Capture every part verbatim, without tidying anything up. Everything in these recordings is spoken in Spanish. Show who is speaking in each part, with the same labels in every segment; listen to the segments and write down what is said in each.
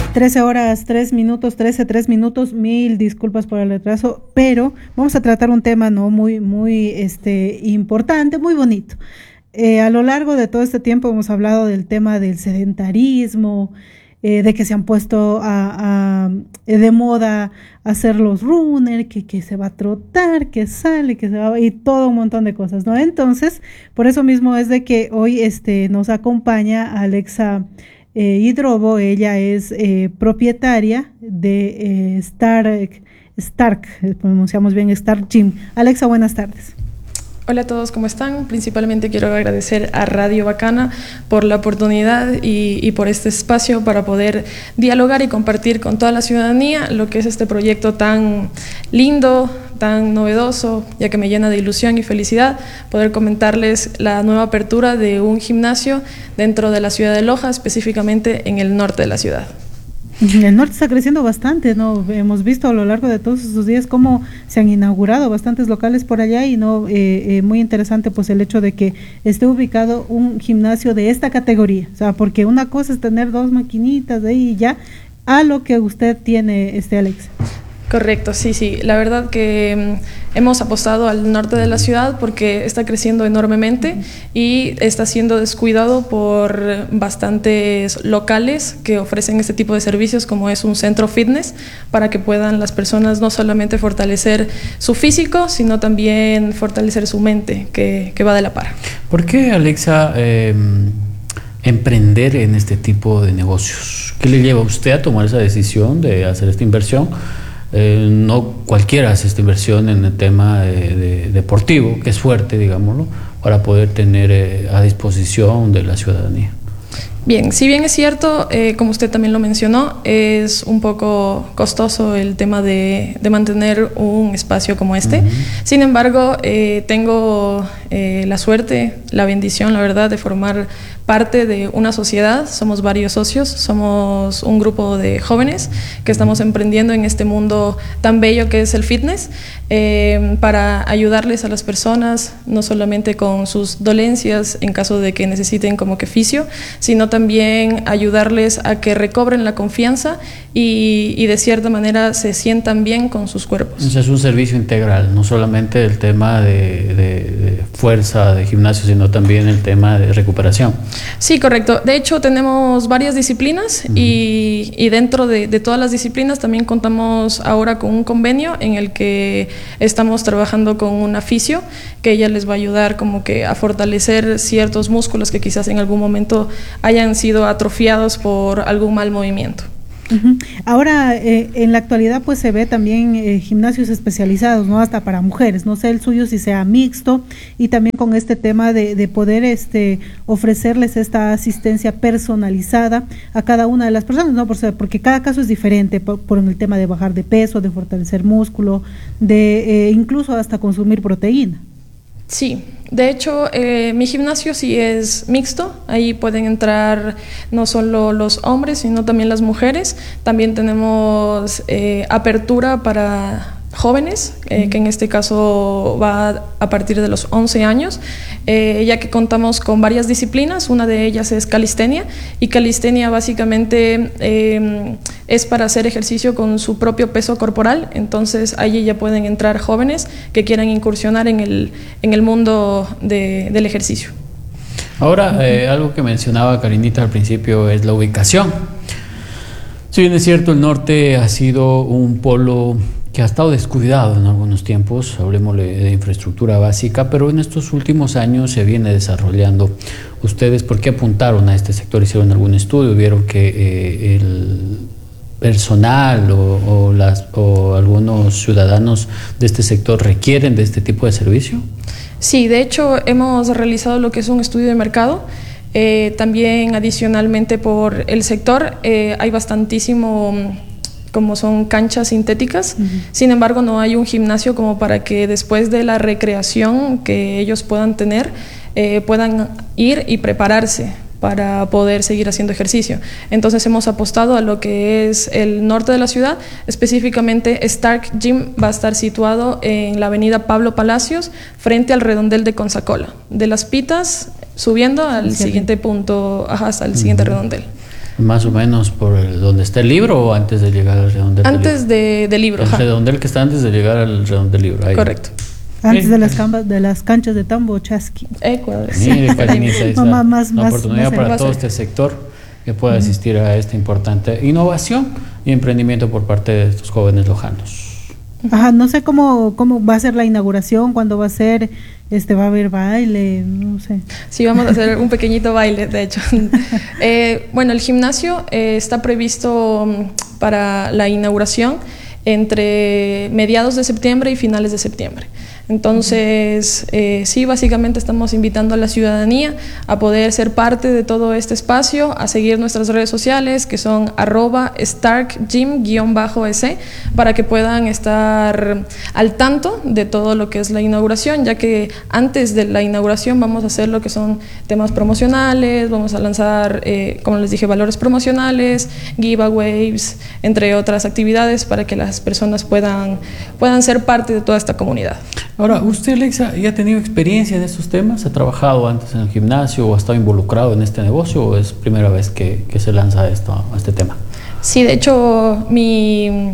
Speaker 1: trece horas, tres minutos, trece, tres minutos, mil disculpas por el retraso, pero vamos a tratar un tema no muy, muy este, importante, muy bonito. Eh, a lo largo de todo este tiempo hemos hablado del tema del sedentarismo, eh, de que se han puesto a, a, de moda hacer los runners, que, que se va a trotar, que sale, que se va, y todo un montón de cosas, ¿no? Entonces, por eso mismo es de que hoy este, nos acompaña Alexa Eh, Hidrobo. Ella es eh, propietaria de eh, Stark, Stark, pronunciamos bien, Stark Gym. Alexa, buenas tardes.
Speaker 2: Hola a todos, ¿cómo están? Principalmente quiero agradecer a Radio Bacana por la oportunidad y, y por este espacio para poder dialogar y compartir con toda la ciudadanía lo que es este proyecto tan lindo, tan novedoso, ya que me llena de ilusión y felicidad poder comentarles la nueva apertura de un gimnasio dentro de la ciudad de Loja, específicamente en el norte de la ciudad.
Speaker 1: El norte está creciendo bastante, ¿no? Hemos visto a lo largo de todos estos días cómo se han inaugurado bastantes locales por allá y no eh, eh, muy interesante pues el hecho de que esté ubicado un gimnasio de esta categoría, o sea, porque una cosa es tener dos maquinitas de ahí y ya, a lo que usted tiene, este Alex.
Speaker 2: Correcto, sí, sí. La verdad que mm, hemos apostado al norte de la ciudad porque está creciendo enormemente y está siendo descuidado por bastantes locales que ofrecen este tipo de servicios, como es un centro fitness, para que puedan las personas no solamente fortalecer su físico, sino también fortalecer su mente, que, que va de la par.
Speaker 3: ¿Por qué, Alexa, eh, emprender en este tipo de negocios? ¿Qué le lleva a usted a tomar esa decisión de hacer esta inversión? Eh, no cualquiera hace esta inversión en el tema de, de, deportivo, que es fuerte, digámoslo, para poder tener eh, a disposición de la ciudadanía.
Speaker 2: Bien, si bien es cierto, eh, como usted también lo mencionó, es un poco costoso el tema de, de mantener un espacio como este. Uh-huh. Sin embargo, eh, tengo eh, la suerte, la bendición, la verdad, de formar parte de una sociedad. Somos varios socios, somos un grupo de jóvenes que estamos emprendiendo en este mundo tan bello que es el fitness, eh, para ayudarles a las personas, no solamente con sus dolencias en caso de que necesiten como que fisio, sino también ayudarles a que recobren la confianza y, y de cierta manera se sientan bien con sus cuerpos.
Speaker 3: Entonces es un servicio integral, no solamente el tema de, de, de fuerza, de gimnasio, sino también el tema de recuperación.
Speaker 2: Sí, correcto. De hecho, tenemos varias disciplinas uh-huh. y, y dentro de, de todas las disciplinas también contamos ahora con un convenio en el que estamos trabajando con una fisio que ella les va a ayudar como que a fortalecer ciertos músculos que quizás en algún momento hayan sido atrofiados por algún mal movimiento.
Speaker 1: Uh-huh. Ahora, eh, en la actualidad pues se ve también eh, gimnasios especializados, ¿no? Hasta para mujeres, no sé el suyo si sea mixto, y también con este tema de, de poder este ofrecerles esta asistencia personalizada a cada una de las personas, ¿no? Por, porque cada caso es diferente, por, por el tema de bajar de peso, de fortalecer músculo, de eh, incluso hasta consumir proteína.
Speaker 2: Sí, de hecho eh, mi gimnasio sí es mixto, ahí pueden entrar no solo los hombres sino también las mujeres. También tenemos eh, apertura para jóvenes, eh, que en este caso va a partir de los once años, eh, ya que contamos con varias disciplinas. Una de ellas es calistenia, y calistenia básicamente eh, es para hacer ejercicio con su propio peso corporal. Entonces allí ya pueden entrar jóvenes que quieran incursionar en el, en el mundo de, del ejercicio.
Speaker 3: Ahora, eh, algo que mencionaba Karinita al principio es la ubicación. Si bien es cierto, el norte ha sido un polo que ha estado descuidado en algunos tiempos, hablemosle de infraestructura básica, pero en estos últimos años se viene desarrollando. ¿Ustedes por qué apuntaron a este sector? ¿Hicieron algún estudio? ¿Vieron que eh, el personal o, o, las, o algunos ciudadanos de este sector requieren de este tipo de servicio?
Speaker 2: Sí, de hecho hemos realizado lo que es un estudio de mercado. Eh, también adicionalmente por el sector eh, hay bastantísimo, como son canchas sintéticas. Uh-huh. Sin embargo, no hay un gimnasio como para que después de la recreación que ellos puedan tener, eh, puedan ir y prepararse para poder seguir haciendo ejercicio. Entonces hemos apostado a lo que es el norte de la ciudad, específicamente Stark Gym va a estar situado en la avenida Pablo Palacios, frente al redondel de Consacola, de Las Pitas, subiendo al sí, siguiente punto, ajá, hasta el uh-huh. siguiente redondel.
Speaker 3: Más o menos por el, donde está el libro o antes de llegar al redondel.
Speaker 2: Antes del de, libro.
Speaker 3: El
Speaker 2: ajá.
Speaker 3: redondel que está antes de llegar al redondel del libro. Ahí.
Speaker 2: Correcto.
Speaker 1: Antes de las, cambas, de las canchas de Tambo Chasqui.
Speaker 2: Ecuador.
Speaker 3: Mire, Karinita, es
Speaker 1: Mamá,
Speaker 3: la,
Speaker 1: más,
Speaker 3: la
Speaker 1: más,
Speaker 3: oportunidad
Speaker 1: más
Speaker 3: para
Speaker 2: más
Speaker 3: todo
Speaker 2: cerca.
Speaker 3: este sector que pueda asistir a esta importante innovación y emprendimiento por parte de estos jóvenes lojanos.
Speaker 1: Ajá, no sé cómo, cómo va a ser la inauguración, cuándo va a ser, este, va a haber baile, no sé.
Speaker 2: Sí, vamos a hacer un pequeñito baile, de hecho. eh, bueno, el gimnasio eh, está previsto para la inauguración entre mediados de septiembre y finales de septiembre. Entonces, eh, sí, básicamente estamos invitando a la ciudadanía a poder ser parte de todo este espacio, a seguir nuestras redes sociales, que son arroba starkgym-es, para que puedan estar al tanto de todo lo que es la inauguración, ya que antes de la inauguración vamos a hacer lo que son temas promocionales, vamos a lanzar, eh, como les dije, valores promocionales, giveaways, entre otras actividades, para que las personas puedan, puedan ser parte de toda esta comunidad.
Speaker 3: Ahora, ¿usted, Alexa, ya ha tenido experiencia en estos temas? ¿Ha trabajado antes en el gimnasio o ha estado involucrado en este negocio o es primera vez que, que se lanza esto, a este tema?
Speaker 2: Sí, de hecho, mi,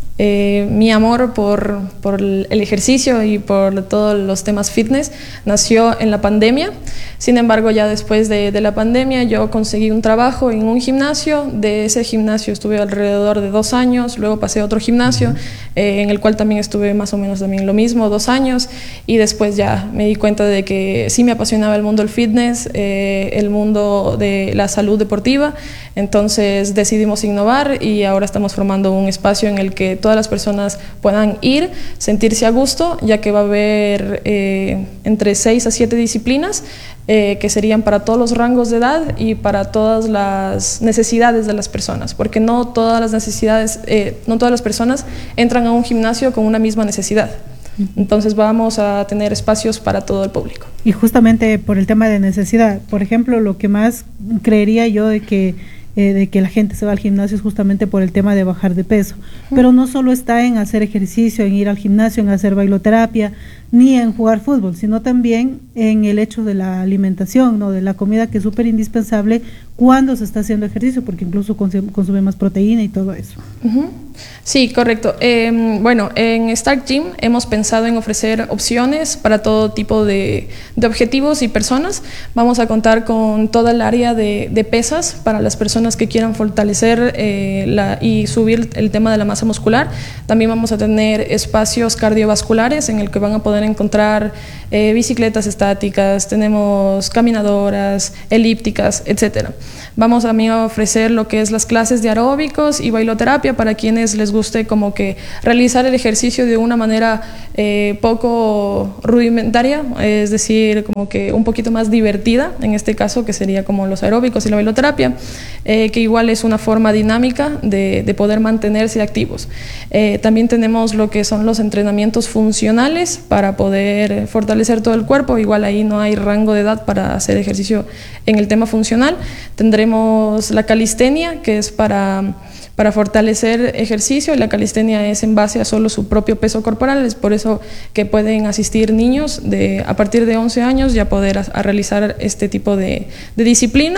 Speaker 2: eh, mi amor por, por el ejercicio y por todos los temas fitness nació en la pandemia. Sin embargo, ya después de, de la pandemia yo conseguí un trabajo en un gimnasio. De ese gimnasio estuve alrededor de dos años, luego pasé a otro gimnasio uh-huh. eh, en el cual también estuve más o menos también lo mismo, dos años, y después ya me di cuenta de que sí me apasionaba el mundo del fitness, eh, el mundo de la salud deportiva. Entonces decidimos innovar y ahora estamos formando un espacio en el que todas las personas puedan ir, sentirse a gusto, ya que va a haber eh, entre seis a siete disciplinas eh, que serían para todos los rangos de edad y para todas las necesidades de las personas, porque no todas las necesidades, eh, no todas las personas entran a un gimnasio con una misma necesidad. Entonces vamos a tener espacios para todo el público.
Speaker 1: Y justamente por el tema de necesidad, por ejemplo, lo que más creería yo de que Eh, de que la gente se va al gimnasio es justamente por el tema de bajar de peso, pero no solo está en hacer ejercicio, en ir al gimnasio, en hacer bailoterapia, ni en jugar fútbol, sino también en el hecho de la alimentación, ¿no? De la comida, que es súper indispensable cuando se está haciendo ejercicio, porque incluso consume, consume más proteína y todo eso.
Speaker 2: Uh-huh. Sí, correcto. Eh, bueno, en Stark Gym hemos pensado en ofrecer opciones para todo tipo de, de objetivos y personas. Vamos a contar con toda el área de, de pesas para las personas que quieran fortalecer eh, la, y subir el tema de la masa muscular. También vamos a tener espacios cardiovasculares en el que van a poder encontrar eh, bicicletas estáticas, tenemos caminadoras, elípticas, etcétera. Vamos también a ofrecer lo que es las clases de aeróbicos y bailoterapia para quienes les guste como que realizar el ejercicio de una manera eh, poco rudimentaria, es decir, como que un poquito más divertida, en este caso, que sería como los aeróbicos y la bailoterapia, eh, que igual es una forma dinámica de, de poder mantenerse activos. Eh, también tenemos lo que son los entrenamientos funcionales para poder fortalecer todo el cuerpo, igual ahí no hay rango de edad para hacer ejercicio en el tema funcional. Tendremos la calistenia, que es para, para fortalecer ejercicio, y la calistenia es en base a solo su propio peso corporal, es por eso que pueden asistir niños de, a partir de once años ya poder a, a realizar este tipo de, de disciplina.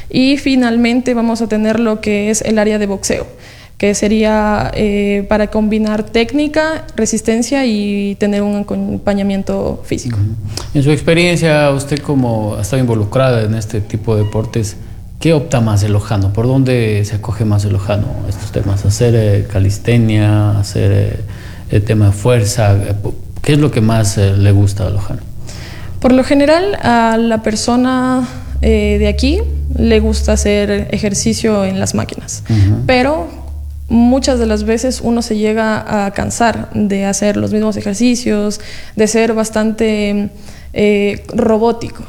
Speaker 2: Y finalmente vamos a tener lo que es el área de boxeo, que sería eh, para combinar técnica, resistencia y tener un acompañamiento físico.
Speaker 3: En su experiencia, usted como ha estado involucrada en este tipo de deportes, ¿qué opta más el lojano? ¿Por dónde se acoge más el lojano estos temas? ¿Hacer eh, calistenia, hacer eh, el tema de fuerza? ¿Qué es lo que más eh, le gusta al lojano?
Speaker 2: Por lo general, a la persona eh, de aquí le gusta hacer ejercicio en las máquinas, uh-huh. pero muchas de las veces uno se llega a cansar de hacer los mismos ejercicios, de ser bastante eh, robótico.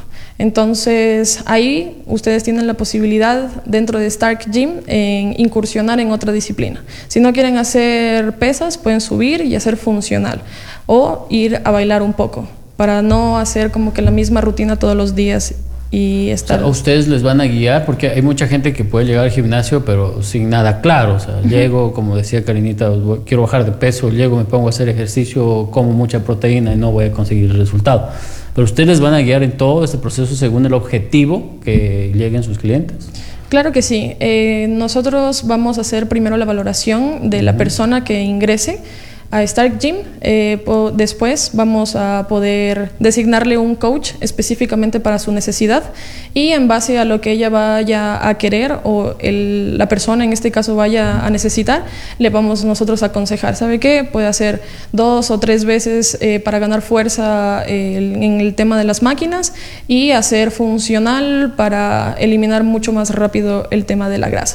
Speaker 2: Entonces ahí ustedes tienen la posibilidad dentro de Stark Gym en incursionar en otra disciplina. Si no quieren hacer pesas, pueden subir y hacer funcional o ir a bailar un poco para no hacer como que la misma rutina todos los días y estar...
Speaker 3: O sea, ustedes les van a guiar, porque hay mucha gente que puede llegar al gimnasio pero sin nada claro, o sea, uh-huh. llego, como decía Karinita, quiero bajar de peso, llego, me pongo a hacer ejercicio, como mucha proteína y no voy a conseguir el resultado. Pero ustedes les van a guiar en todo este proceso según el objetivo que lleguen sus clientes.
Speaker 2: Claro que sí. Eh, nosotros vamos a hacer primero la valoración de la persona que ingrese a Stark Gym. Eh, po- después vamos a poder designarle un coach específicamente para su necesidad, y en base a lo que ella vaya a querer o el, la persona en este caso vaya a necesitar, le vamos nosotros a aconsejar. ¿Sabe qué? Puede hacer dos o tres veces eh, para ganar fuerza eh, el- en el tema de las máquinas, y hacer funcional para eliminar mucho más rápido el tema de la grasa.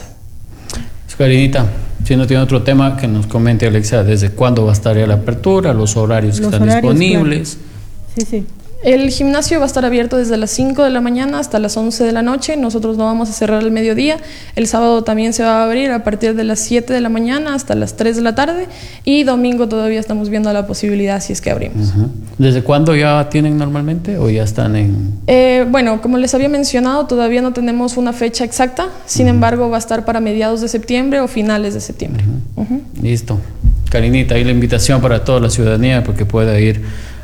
Speaker 3: Karinita, si no tiene otro tema, que nos comente Alexa desde cuándo va a estar ya la apertura, los horarios que
Speaker 1: Los
Speaker 3: están
Speaker 1: horarios,
Speaker 3: disponibles.
Speaker 1: Sí, sí.
Speaker 2: El gimnasio va a estar abierto desde las cinco de la mañana hasta las once de la noche. Nosotros no vamos a cerrar al mediodía. El sábado también se va a abrir a partir de las siete de la mañana hasta las tres de la tarde. Y domingo todavía estamos viendo la posibilidad si es que abrimos.
Speaker 3: Ujú. ¿Desde cuándo ya tienen normalmente o ya están en...?
Speaker 2: Eh, bueno, como les había mencionado, todavía no tenemos una fecha exacta. Sin embargo, va a estar para mediados de septiembre o finales de septiembre. Ujú.
Speaker 3: Listo. Karinita, ahí la invitación para toda la ciudadanía para que pueda ir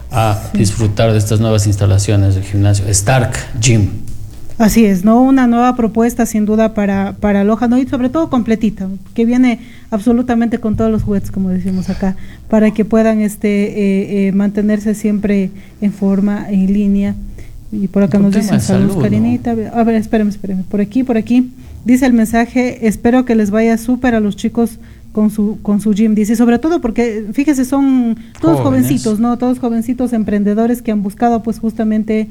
Speaker 3: a disfrutar de estas nuevas instalaciones del gimnasio Stark Gym.
Speaker 1: Así es, ¿no? Una nueva propuesta sin duda para, para Loja, ¿no? Y sobre todo completita, que viene absolutamente con todos los juguetes, como decimos acá, para que puedan este eh, eh, mantenerse siempre en forma, en línea. Y por acá
Speaker 3: Un
Speaker 1: nos
Speaker 3: tema
Speaker 1: dicen
Speaker 3: de
Speaker 1: saludos,
Speaker 3: salud,
Speaker 1: Karinita. ¿No? A ver, espérenme, espérenme. Por aquí, por aquí, dice el mensaje, espero que les vaya súper a los chicos con su con su gym, dice, sobre todo porque fíjese, son todos
Speaker 3: Jóvenes.
Speaker 1: jovencitos, ¿no? Todos jovencitos emprendedores que han buscado pues justamente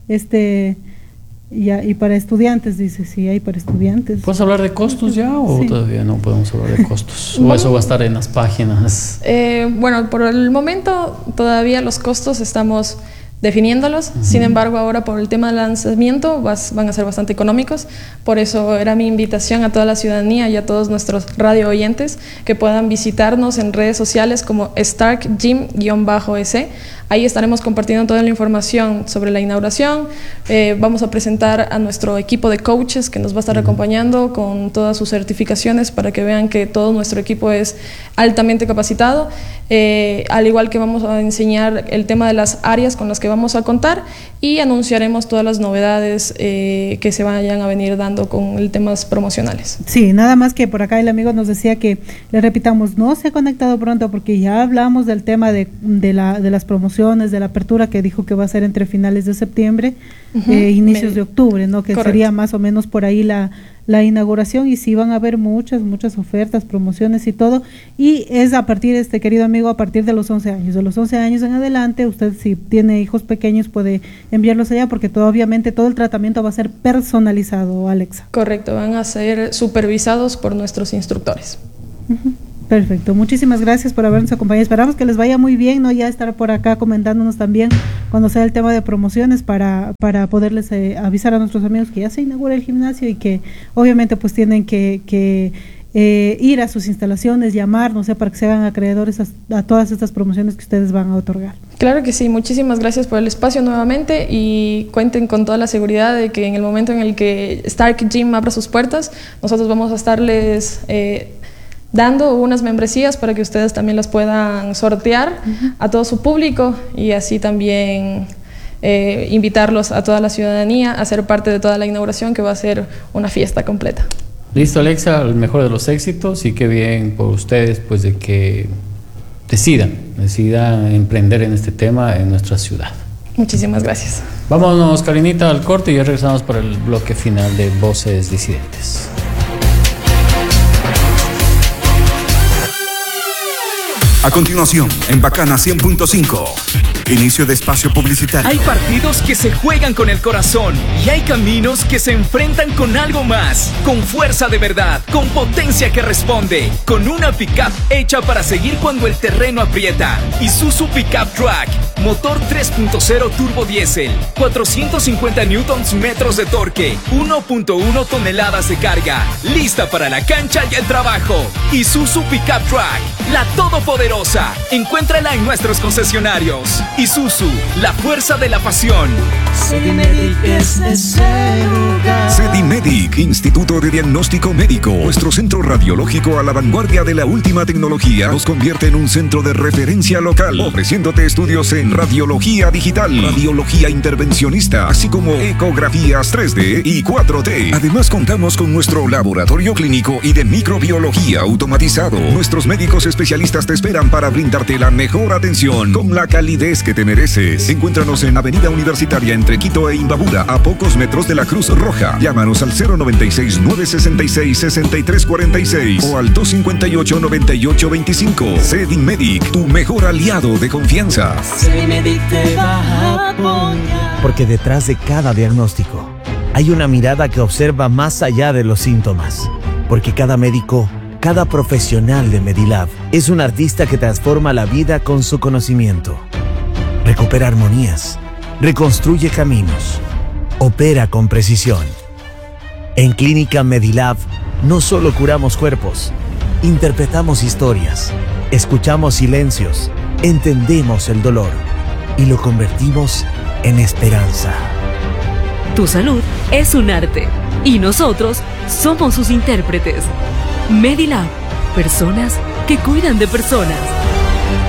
Speaker 1: este ya, y para estudiantes, dice, sí, hay para estudiantes.
Speaker 3: ¿Puedes hablar de costos ya o
Speaker 1: Sí.
Speaker 3: todavía no podemos hablar de costos? ¿O
Speaker 2: Bueno.
Speaker 3: eso va a estar en las páginas?
Speaker 2: Eh, bueno, por el momento todavía los costos estamos definiéndolos. Sin embargo, ahora por el tema del lanzamiento vas- van a ser bastante económicos. Por eso era mi invitación a toda la ciudadanía y a todos nuestros radio oyentes que puedan visitarnos en redes sociales como Stark Gym-S. Ahí estaremos compartiendo toda la información sobre la inauguración. Eh, vamos a presentar a nuestro equipo de coaches que nos va a estar acompañando con todas sus certificaciones para que vean que todo nuestro equipo es altamente capacitado. Eh, al igual que vamos a enseñar el tema de las áreas con las que vamos a contar, y anunciaremos todas las novedades eh, que se vayan a venir dando con el temas promocionales.
Speaker 1: Sí, nada más que por acá el amigo nos decía que le repitamos, no se ha conectado pronto porque ya hablamos del tema de, de, la, de las promociones, de la apertura que dijo que va a ser entre finales de septiembre,
Speaker 2: Ujú.
Speaker 1: eh, inicios
Speaker 2: Me-
Speaker 1: de octubre, ¿no? Que
Speaker 2: Correcto.
Speaker 1: sería más o menos por ahí la, la inauguración, y sí van a haber muchas, muchas ofertas, promociones y todo, y es a partir, este querido amigo, a partir de los once años, de los once años en adelante, usted si tiene hijos pequeños puede enviarlos allá porque todo, obviamente todo el tratamiento va a ser personalizado, Alexa.
Speaker 2: Correcto, van a ser supervisados por nuestros instructores.
Speaker 1: Ujú. Perfecto, muchísimas gracias por habernos acompañado. Esperamos que les vaya muy bien, ¿no? Ya estar por acá comentándonos también cuando sea el tema de promociones para, para poderles eh, avisar a nuestros amigos que ya se inaugura el gimnasio y que obviamente pues tienen que, que eh, ir a sus instalaciones, llamar, no sé, para que se hagan acreedores a, a todas estas promociones que ustedes van a otorgar.
Speaker 2: Claro que sí, muchísimas gracias por el espacio nuevamente, y cuenten con toda la seguridad de que en el momento en el que Stark Gym abra sus puertas, nosotros vamos a estarles eh, dando unas membresías para que ustedes también las puedan sortear a todo su público, y así también eh, invitarlos a toda la ciudadanía a ser parte de toda la inauguración, que va a ser una fiesta completa.
Speaker 3: Listo, Alexa, el mejor de los éxitos, y qué bien por ustedes pues de que decidan, decidan emprender en este tema en nuestra ciudad.
Speaker 2: Muchísimas gracias.
Speaker 3: Vámonos, Karinita, al corte y ya regresamos para el bloque final de Voces Disidentes.
Speaker 4: A continuación, en Bacana cien punto cinco, inicio de espacio publicitario.
Speaker 5: Hay partidos que se juegan con el corazón y hay caminos que se enfrentan con algo más, con fuerza de verdad, con potencia que responde, con una pickup hecha para seguir cuando el terreno aprieta. Isuzu Pickup Track, motor tres punto cero turbo diésel, cuatrocientos cincuenta newtons metros de torque, uno punto uno toneladas de carga, lista para la cancha y el trabajo. Isuzu Pickup Track, la todopoderosa. poderosa. Encuéntrala en nuestros concesionarios. Isuzu, la fuerza de la pasión.
Speaker 6: Sedimedic es ese lugar.
Speaker 4: Sedimedic, Instituto de Diagnóstico Médico. Nuestro centro radiológico a la vanguardia de la última tecnología nos convierte en un centro de referencia local, ofreciéndote estudios en radiología digital, radiología intervencionista, así como ecografías tres D y cuatro D. Además, contamos con nuestro laboratorio clínico y de microbiología automatizado. Nuestros médicos especialistas te esperan para brindarte la mejor atención con la calidez que te mereces. Encuéntranos en Avenida Universitaria entre Quito e Imbabura, a pocos metros de la Cruz Roja. Llámanos al cero noventa y seis, nueve sesenta y seis, sesenta y tres cuarenta y seis o al dos cincuenta y ocho, noventa y ocho veinticinco. Sedimedic, tu mejor aliado de confianza.
Speaker 6: Sedimedic te va a apoyar.
Speaker 7: Porque detrás de cada diagnóstico hay una mirada que observa más allá de los síntomas. Porque cada médico, cada profesional de Medilab es un artista que transforma la vida con su conocimiento. Recupera armonías, reconstruye caminos, opera con precisión. En Clínica Medilab no solo curamos cuerpos, interpretamos historias, escuchamos silencios, entendemos el dolor y lo convertimos en esperanza.
Speaker 8: Tu salud es un arte y nosotros somos sus intérpretes. Medilab, personas que cuidan de personas.